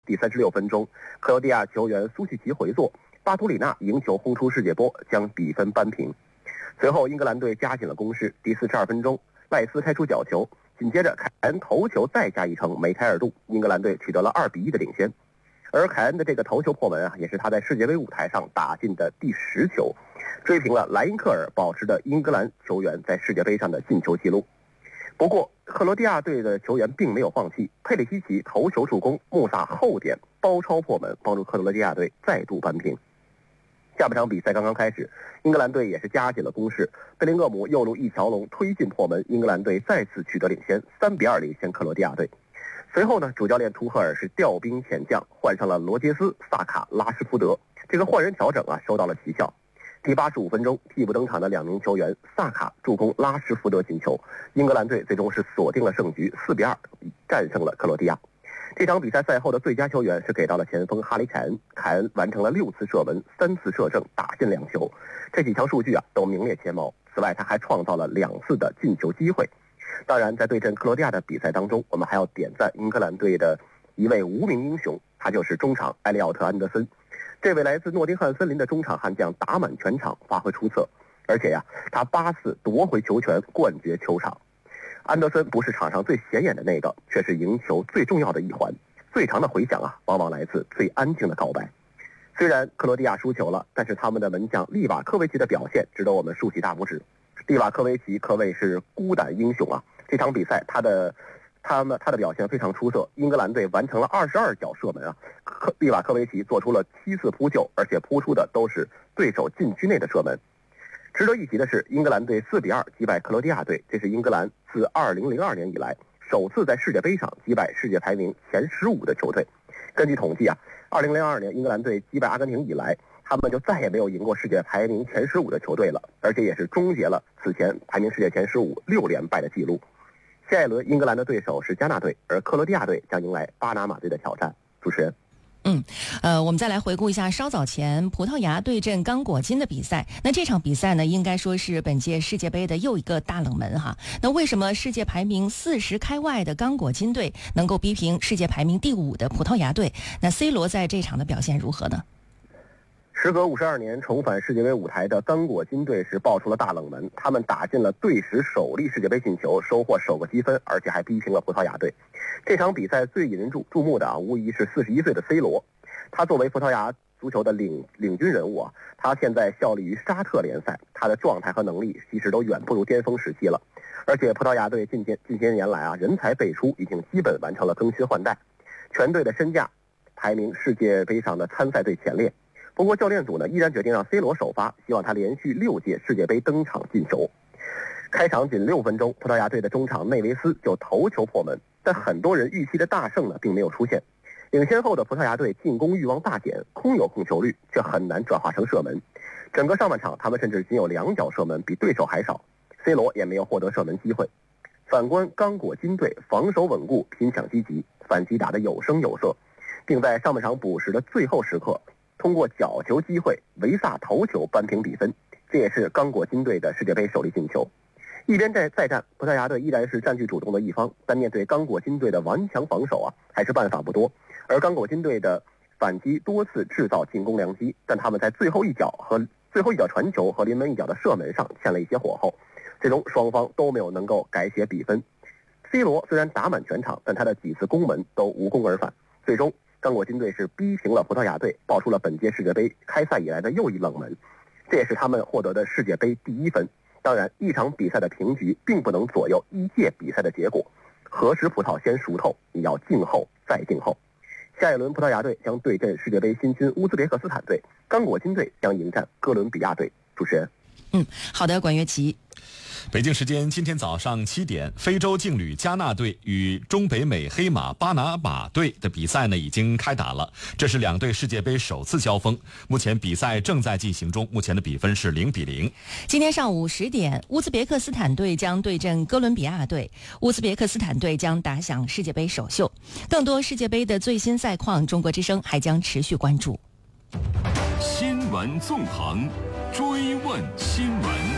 第36分钟，克罗地亚球员苏西奇回做，巴图里纳赢球轰出世界波，将比分扳平。随后英格兰队加紧了攻势，第42分钟，赖斯开出角球，紧接着凯恩头球再加一城，梅开二度，英格兰队取得了2-1的领先。而凯恩的这个头球破门啊，也是他在世界杯舞台上打进的第10球，追平了莱因克尔保持的英格兰球员在世界杯上的进球记录。不过克罗地亚队的球员并没有放弃，佩里西奇头球助攻，穆萨后点包抄破门，帮助克罗地亚队再度扳平。下半场比赛刚刚开始，英格兰队也是加紧了攻势，贝林厄姆右路一条龙推进破门，英格兰队再次取得领先，3-2领先克罗地亚队。随后呢，主教练图赫尔是调兵遣将，换上了罗杰斯、萨卡、拉什福德，这个换人调整啊收到了奇效。第85分钟，替补登场的2名球员萨卡助攻拉什福德进球，英格兰队最终是锁定了胜局，4-2战胜了克罗地亚。这场比赛赛后的最佳球员是给到了前锋哈里凯恩，凯恩完成了6次射门，3次射正，打进2球，这几项数据啊都名列前茅。此外，他还创造了2次的进球机会。当然，在对阵克罗地亚的比赛当中，我们还要点赞英格兰队的一位无名英雄，他就是中场埃利奥特·安德森。这位来自诺丁汉森林的中场悍将打满全场，发挥出色，而且他8次夺回球权，冠绝球场。安德森不是场上最显眼的那个，却是赢球最重要的一环。最长的回响往往来自最安静的告白。虽然克罗地亚输球了，但是他们的门将利瓦科维奇的表现值得我们竖起大拇指。利瓦科维奇可谓是孤胆英雄啊！这场比赛他的表现非常出色，英格兰队完成了22脚射门利瓦科维奇做出了7次扑救，而且扑出的都是对手禁区内的射门。值得一提的是，英格兰队4-2击败克罗地亚队，这是英格兰自2002年以来首次在世界杯上击败世界排名前15的球队。根据统计2002年英格兰队击败阿根廷以来，他们就再也没有赢过世界排名前15的球队了，而且也是终结了此前排名世界前15 6连败的记录。下一轮英格兰的对手是加纳队，而克罗地亚队将迎来巴拿马队的挑战。主持人。 我们再来回顾一下稍早前葡萄牙对阵刚果金的比赛。那这场比赛呢，应该说是本届世界杯的又一个大冷门哈。那为什么世界排名40开外的刚果金队能够逼平世界排名第5的葡萄牙队？那 C 罗在这场的表现如何呢？ 时隔52年重返世界杯舞台的刚果金队是爆出了大冷门，他们打进了队史首粒世界杯进球，收获首个积分，而且还逼平了葡萄牙队。这场比赛最引人注目的无疑是41岁的 C 罗。他作为葡萄牙足球的领军人物他现在效力于沙特联赛，他的状态和能力其实都远不如巅峰时期了。而且葡萄牙队近些年来人才辈出，已经基本完成了更新换代，全队的身价排名世界杯上的参赛队前列。不过教练组呢依然决定让 C 罗首发，希望他连续6届世界杯登场进球。开场仅6分钟，葡萄牙队的中场内维斯就头球破门，但很多人预期的大胜呢并没有出现。领先后的葡萄牙队进攻欲望大减，空有控球率却很难转化成射门。整个上半场他们甚至仅有2脚射门，比对手还少， C 罗也没有获得射门机会。反观刚果金队防守稳固，拼抢积极，反击打得有声有色，并在上半场补时的最后时刻通过角球机会维萨头球扳平比分，这也是刚果金队的世界杯首粒进球。一边再战，葡萄牙队依然是占据主动的一方，但面对刚果金队的顽强防守还是办法不多。而刚果金队的反击多次制造进攻良机，但他们在最后一脚传球和临门一脚的射门上欠了一些火候，最终双方都没有能够改写比分。 C 罗虽然打满全场，但他的几次攻门都无功而返，最终刚果金队是逼平了葡萄牙队，爆出了本届世界杯开赛以来的又一冷门，这也是他们获得的世界杯第1分。当然，一场比赛的平局并不能左右一届比赛的结果，何时葡萄先熟透，你要静候再静候。下一轮葡萄牙队将对阵世界杯新军乌兹别克斯坦队，刚果金队将迎战哥伦比亚队。主持人。 好的，管乐琪。 北京时间今天早上7点，非洲劲旅加纳队与中北美黑马巴拿马队的比赛呢已经开打了，这是两队世界杯首次交锋。目前比赛正在进行中，目前的比分是0-0。 今天上午10点，乌兹别克斯坦队将对阵哥伦比亚队，乌兹别克斯坦队将打响世界杯首秀。更多世界杯的最新赛况，中国之声还将持续关注。 新闻纵横，追问新闻。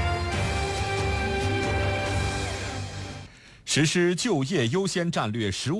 实施就业优先战略15